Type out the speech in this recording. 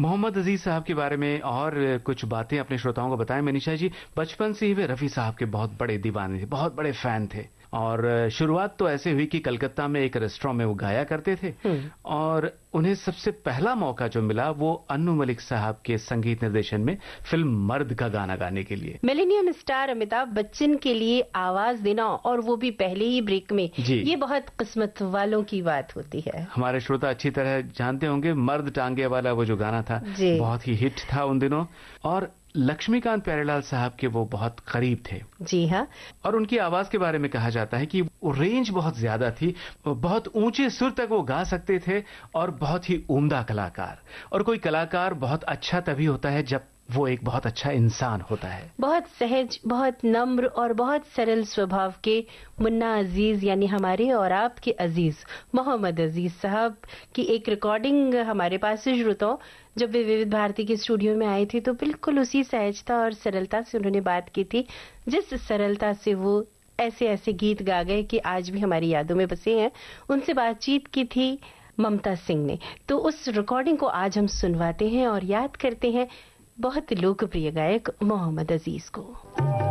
मोहम्मद अजीज साहब के बारे में और कुछ बातें अपने श्रोताओं को बताएं मनीषा जी। बचपन से ही वे रफी साहब के बहुत बड़े दीवाने थे, बहुत बड़े फैन थे। और शुरुआत तो ऐसे हुई कि कलकत्ता में एक रेस्टोरेंट में वो गाया करते थे और उन्हें सबसे पहला मौका जो मिला वो अन्नू मलिक साहब के संगीत निर्देशन में फिल्म मर्द का गाना गाने के लिए। मिलेनियम स्टार अमिताभ बच्चन के लिए आवाज देना और वो भी पहले ही ब्रेक में, ये बहुत किस्मत वालों की बात होती है। हमारे श्रोता अच्छी तरह जानते होंगे, मर्द टांगे वाला वो जो गाना था बहुत ही हिट था उन दिनों। और लक्ष्मीकांत प्यारेलाल साहब के वो बहुत करीब थे। जी हाँ। और उनकी आवाज के बारे में कहा जाता है कि वो रेंज बहुत ज्यादा थी, बहुत ऊंचे सुर तक वो गा सकते थे और बहुत ही उम्दा कलाकार। और कोई कलाकार बहुत अच्छा तभी होता है जब वो एक बहुत अच्छा इंसान होता है। बहुत सहज, बहुत नम्र और बहुत सरल स्वभाव के मुन्ना अजीज यानी हमारे और आपके अजीज मोहम्मद अजीज साहब की एक रिकॉर्डिंग हमारे पास है श्रोताओं। जब वे विविध भारती के स्टूडियो में आए थे तो बिल्कुल उसी सहजता और सरलता से उन्होंने बात की थी, जिस सरलता से वो ऐसे ऐसे गीत गा गए कि आज भी हमारी यादों में बसे हैं। उनसे बातचीत की थी ममता सिंह ने। तो उस रिकॉर्डिंग को आज हम सुनवाते हैं और याद करते हैं बहुत लोकप्रिय गायक मोहम्मद अजीज को।